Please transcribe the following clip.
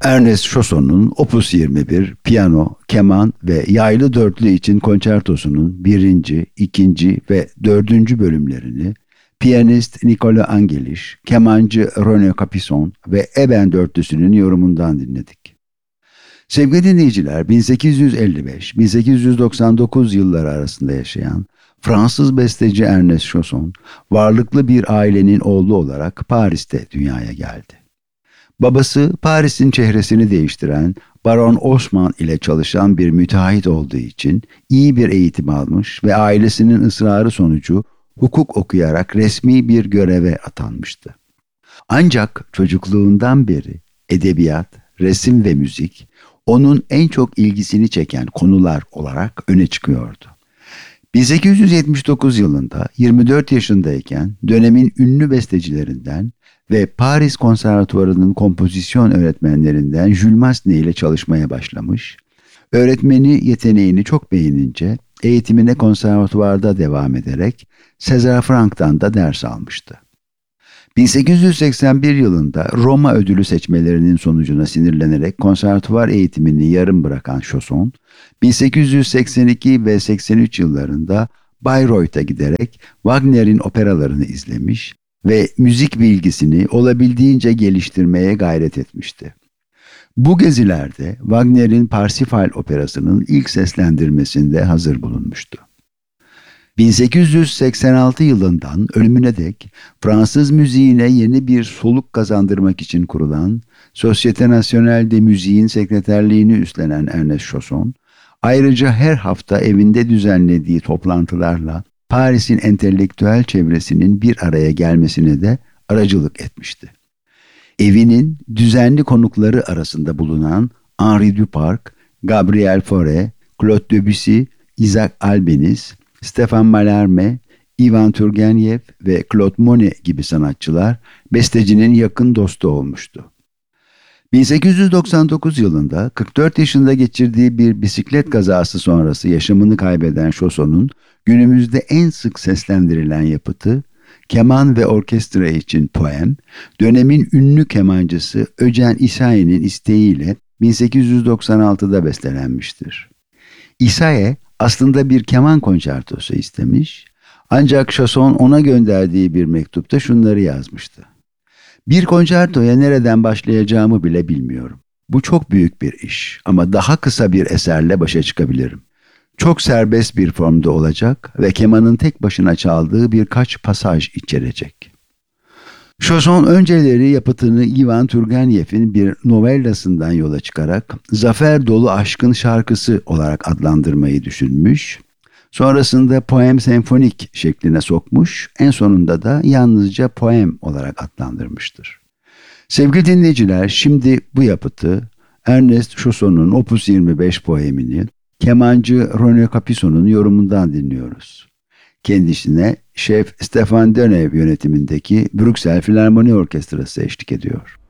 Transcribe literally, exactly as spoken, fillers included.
Ernest Chausson'un Opus yirmi bir piyano, keman ve yaylı dörtlü için konçertosunun birinci, ikinci ve dördüncü bölümlerini piyanist Nicola Angeliş, kemancı René Capisson ve Eben dörtlüsünün yorumundan dinledik. Sevgili dinleyiciler, bin sekiz yüz elli beş - bin sekiz yüz doksan dokuz yılları arasında yaşayan Fransız besteci Ernest Chausson, varlıklı bir ailenin oğlu olarak Paris'te dünyaya geldi. Babası Paris'in çehresini değiştiren Baron Osman ile çalışan bir müteahhit olduğu için iyi bir eğitim almış ve ailesinin ısrarı sonucu hukuk okuyarak resmi bir göreve atanmıştı. Ancak çocukluğundan beri edebiyat, resim ve müzik onun en çok ilgisini çeken konular olarak öne çıkıyordu. bin sekiz yüz yetmiş dokuz yılında yirmi dört yaşındayken dönemin ünlü bestecilerinden ve Paris Konservatuvarı'nın kompozisyon öğretmenlerinden Jules Massenet ile çalışmaya başlamış, öğretmeni yeteneğini çok beğenince eğitimine konservatuvarda devam ederek César Franck'tan da ders almıştı. bin sekiz yüz seksen bir yılında Roma ödülü seçmelerinin sonucuna sinirlenerek konservatuvar eğitimini yarım bırakan Chausson, bin sekiz yüz seksen iki ve seksen üç yıllarında Bayreuth'a giderek Wagner'in operalarını izlemiş ve müzik bilgisini olabildiğince geliştirmeye gayret etmişti. Bu gezilerde Wagner'in Parsifal operasının ilk seslendirmesinde hazır bulunmuştu. bin sekiz yüz seksen altı yılından ölümüne dek Fransız müziğine yeni bir soluk kazandırmak için kurulan Société Nationale de Musique'in sekreterliğini üstlenen Ernest Chausson, ayrıca her hafta evinde düzenlediği toplantılarla Paris'in entelektüel çevresinin bir araya gelmesine de aracılık etmişti. Evinin düzenli konukları arasında bulunan Henri Duparc, Gabriel Fauré, Claude Debussy, Isaac Albéniz, Stéphane Mallarmé, Ivan Turgenev ve Claude Monet gibi sanatçılar bestecinin yakın dostu olmuştu. bin sekiz yüz doksan dokuz yılında kırk dört yaşında geçirdiği bir bisiklet kazası sonrası yaşamını kaybeden Chausson'un günümüzde en sık seslendirilen yapıtı, keman ve orkestra için Poem, dönemin ünlü kemancısı Eugène Ysaye'nin isteğiyle bin sekiz yüz doksan altıda bestelenmiştir. Ysaye aslında bir keman konçertosu istemiş, ancak Chausson ona gönderdiği bir mektupta şunları yazmıştı. Bir konçertoya nereden başlayacağımı bile bilmiyorum. Bu çok büyük bir iş ama daha kısa bir eserle başa çıkabilirim. Çok serbest bir formda olacak ve kemanın tek başına çaldığı birkaç pasaj içerecek. Chausson önceleri yapıtını Ivan Turgenev'in bir novellasından yola çıkarak Zafer Dolu Aşkın Şarkısı olarak adlandırmayı düşünmüş, sonrasında Poem senfonik şekline sokmuş, en sonunda da yalnızca Poem olarak adlandırmıştır. Sevgili dinleyiciler, şimdi bu yapıtı Ernest Chausson'un Opus yirmi beş poemini kemancı René Capisson'un yorumundan dinliyoruz. Kendisine şef Stéphane Deneuve yönetimindeki Brüksel Filarmoni Orkestrası eşlik ediyor.